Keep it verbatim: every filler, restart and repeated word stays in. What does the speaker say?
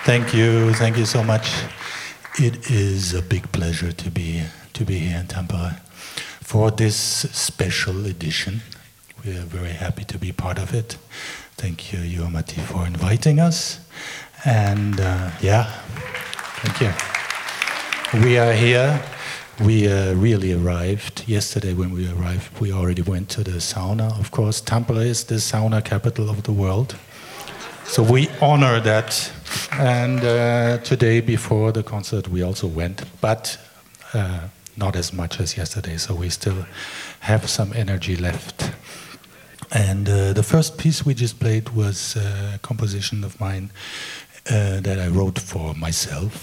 Thank you, thank you so much. It is a big pleasure to be to be here in Tampere for this special edition. We are very happy to be part of it. Thank you, Juha-Matti, for inviting us. And uh, yeah, thank you. We are here. We uh, really arrived. Yesterday when we arrived, we already went to the sauna. Of course, Tampere is the sauna capital of the world. So we honor that. And uh, today, before the concert, we also went, but uh, not as much as yesterday, so we still have some energy left. And uh, the first piece we just played was a composition of mine uh, that I wrote for myself.